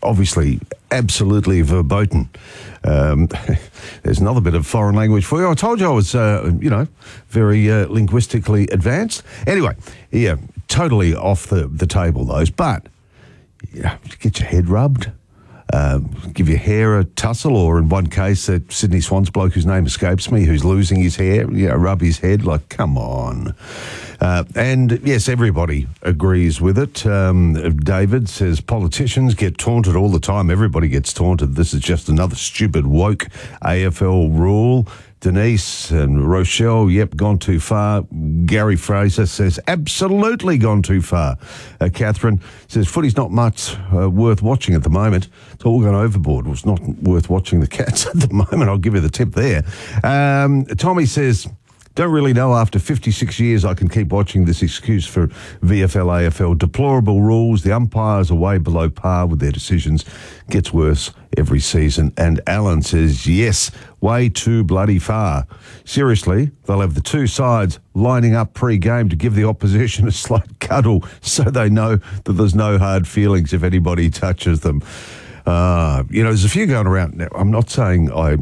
obviously absolutely verboten. There's another bit of foreign language for you. I told you I was, very linguistically advanced. Anyway, yeah, totally off the table, those. But, get your head rubbed. Give your hair a tussle, or in one case, that Sydney Swans bloke whose name escapes me, who's losing his hair, rub his head, like, come on. And yes, everybody agrees with it. David says politicians get taunted all the time. Everybody gets taunted. This is just another stupid woke AFL rule. Denise and Rochelle, yep, gone too far. Gary Fraser says, absolutely gone too far. Catherine says, footy's not much worth watching at the moment. It's all gone overboard. Well, it's not worth watching the Cats at the moment. I'll give you the tip there. Tommy says, don't really know after 56 years I can keep watching this excuse for VFL, AFL. Deplorable rules. The umpires are way below par with their decisions. Gets worse every season. And Alan says, yes, way too bloody far. Seriously, they'll have the two sides lining up pre-game to give the opposition a slight cuddle so they know that there's no hard feelings if anybody touches them. There's a few going around now. I'm not saying I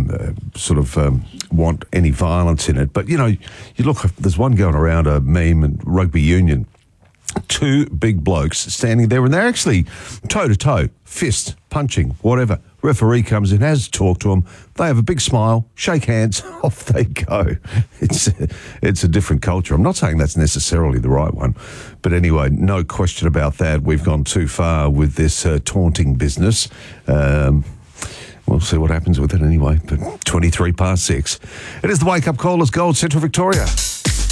want any violence in it, but, you look, there's one going around, a meme in rugby union. Two big blokes standing there, and they're actually toe-to-toe, fist, punching, whatever. Referee comes in, has to talk to them. They have a big smile, shake hands, off they go. It's a different culture. I'm not saying that's necessarily the right one. But anyway, no question about that. We've gone too far with this taunting business. We'll see what happens with it anyway. But 23 past 6. It is the Wake Up Callers Gold, Central Victoria.